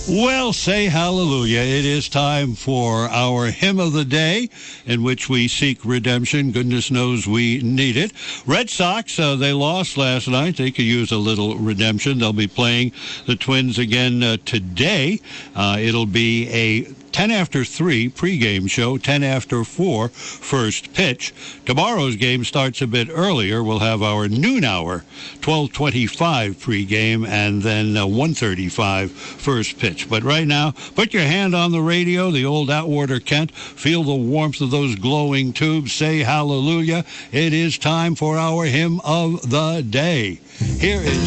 Well, say hallelujah. It is time for our hymn of the day, in which we seek redemption. Goodness knows we need it. Red Sox, they lost last night. They could use a little redemption. They'll be playing the Twins again today. It'll be a 10 after 3 pregame show, 10 after 4 first pitch. Tomorrow's game starts a bit earlier. We'll have our noon hour, 12:25 pregame, and then 1:35 first pitch. But right now, put your hand on the radio, the old Atwater Kent. Feel the warmth of those glowing tubes. Say hallelujah. It is time for our hymn of the day. Here is